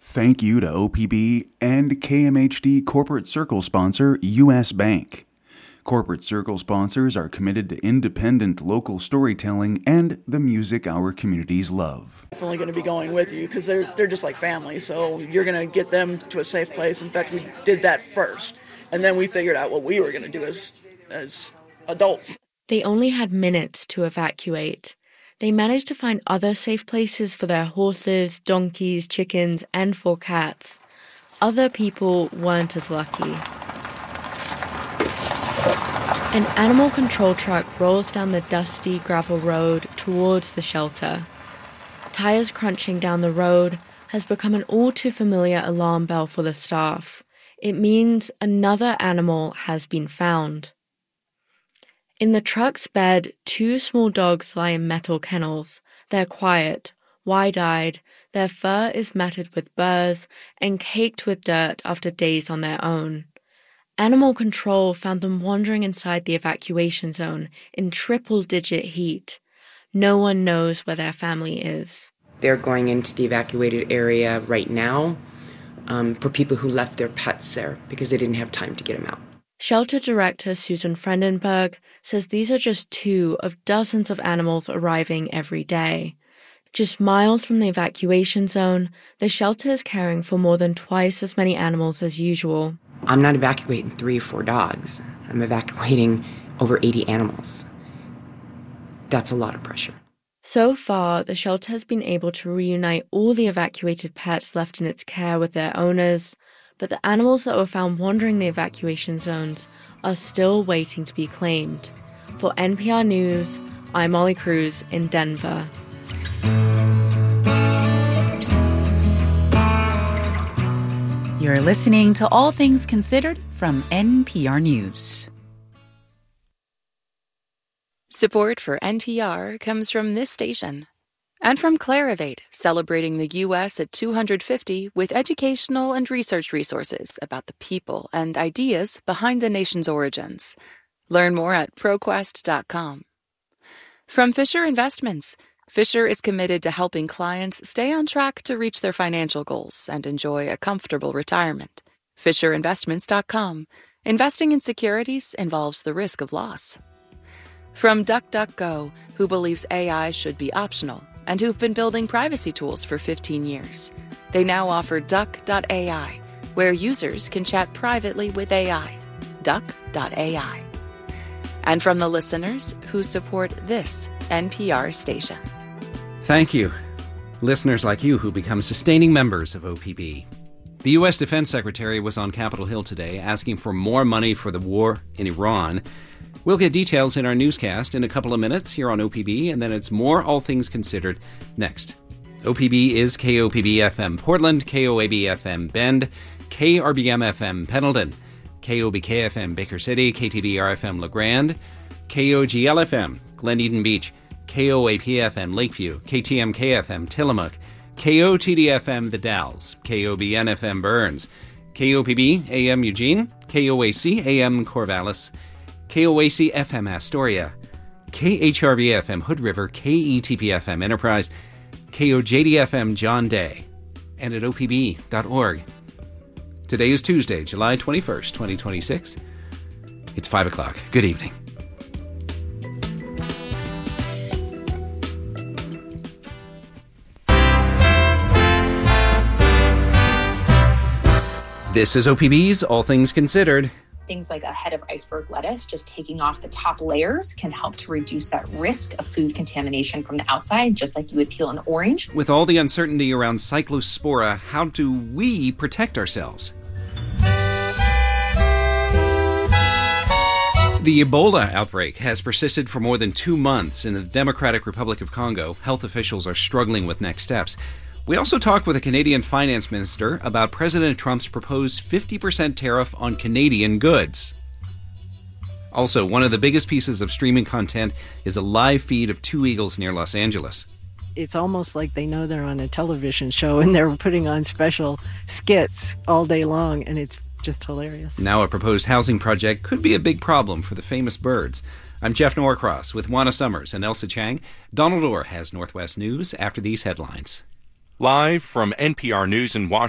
Thank you to OPB and KMHD Corporate Circle sponsor U.S. Bank. Corporate Circle sponsors are committed to independent local storytelling and the music our communities love. Definitely going to be going with you because they're just like family, so you're going to get them to a safe place. In fact, we did that first, and then we figured out what we were going to do as adults. They only had minutes to evacuate. They managed to find other safe places for their horses, donkeys, chickens, and 4 cats. Other people weren't as lucky. An animal control truck rolls down the dusty gravel road towards the shelter. Tires crunching down the road has become an all-too-familiar alarm bell for the staff. It means another animal has been found. In the truck's bed, 2 small dogs lie in metal kennels. They're quiet, wide-eyed, their fur is matted with burrs and caked with dirt after days on their own. Animal control found them wandering inside the evacuation zone in triple-digit heat. No one knows where their family is. They're going into the evacuated area right now for people who left their pets there because they didn't have time to get them out. Shelter director Susan Frendenberg says these are just 2 of dozens of animals arriving every day. Just miles from the evacuation zone, the shelter is caring for more than twice as many animals as usual. I'm not evacuating 3 or 4 dogs. I'm evacuating over 80 animals. That's a lot of pressure. So far, the shelter has been able to reunite all the evacuated pets left in its care with their owners, but the animals that were found wandering the evacuation zones are still waiting to be claimed. For NPR News, I'm Molly Cruz in Denver. You're listening to All Things Considered from NPR News. Support for NPR comes from this station and from Clarivate, celebrating the U.S. at 250 with educational and research resources about the people and ideas behind the nation's origins. Learn more at ProQuest.com. From Fisher Investments, Fisher is committed to helping clients stay on track to reach their financial goals and enjoy a comfortable retirement. FisherInvestments.com. Investing in securities involves the risk of loss. From DuckDuckGo, who believes AI should be optional and who've been building privacy tools for 15 years. They now offer Duck.ai, where users can chat privately with AI. Duck.ai. And from the listeners who support this NPR station. Thank you. Listeners like you who become sustaining members of OPB. The U.S. Defense Secretary was on Capitol Hill today asking for more money for the war in Iran. We'll get details in our newscast in a couple of minutes here on OPB, and then it's more All Things Considered next. OPB is KOPB-FM Portland, KOAB-FM Bend, KRBM-FM Pendleton, KOBK-FM Baker City, KTBR-FM LeGrand, KOGL-FM Glen Eden Beach, KOAP-FM Lakeview, KTMK-FM Tillamook, KOTD-FM The Dalles, KOBN-FM Burns, KOPB-AM Eugene, KOAC-AM Corvallis, KOAC-FM Astoria, KHRV-FM Hood River, KETP-FM Enterprise, KOJD-FM John Day, and at opb.org. Today is Tuesday, July 21st, 2026. It's 5 o'clock. Good evening. This is OPB's All Things Considered. Things like a head of iceberg lettuce, just taking off the top layers can help to reduce that risk of food contamination from the outside, just like you would peel an orange. With all the uncertainty around Cyclospora, how do we protect ourselves? The Ebola outbreak has persisted for more than 2 months in the Democratic Republic of Congo. Health officials are struggling with next steps. We also talked with a Canadian finance minister about President Trump's proposed 50% tariff on Canadian goods. Also, one of the biggest pieces of streaming content is a live feed of two eagles near Los Angeles. It's almost like they know they're on a television show and they're putting on special skits all day long, and it's just hilarious. Now a proposed housing project could be a big problem for the famous birds. I'm Jeff Norcross with Juana Summers and Elsa Chang. Donald Orr has Northwest News after these headlines. Live from NPR News in Washington.